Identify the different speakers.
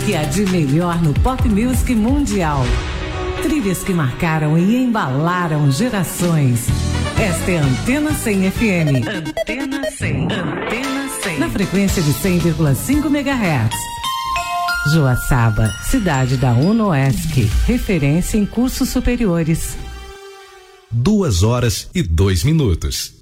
Speaker 1: Que há de melhor no pop music mundial. Trilhas que marcaram e embalaram gerações. Esta é a Antena 100 FM. Antena 100. Antena 100. Na frequência de 100,5 MHz. Joaçaba, cidade da UNOESC, referência em cursos superiores.
Speaker 2: 2 horas e 2 minutos.